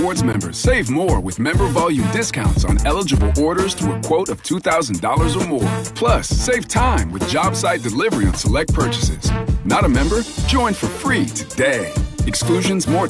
Rewards members save more with member volume discounts on eligible orders through a quote of $2,000 or more. Plus, save time with job site delivery on select purchases. Not a member? Join for free today. Exclusions, more